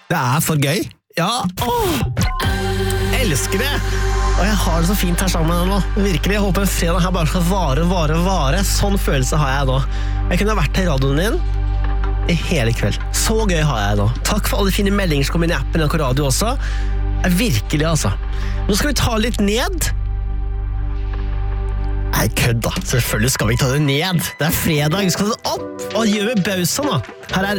Det for gøy. Ja, elsker det. Og jeg har det så fint her sammen med deg nå. Virkelig, jeg håper en fredag her bare skal vare. Sånn følelse har jeg nå. Jeg kunne vært her i radioen din i hele kveld. Så gøy har jeg nå. Takk for alle fine meldinger som kom inn i appen NRK Radio også. Virkelig, altså. Nå skal vi ta litt ned. Nei, kødd da. Selvfølgelig skal vi ta det ned. Det fredag, vi skal ta det opp. Og gjør med bausen da. Her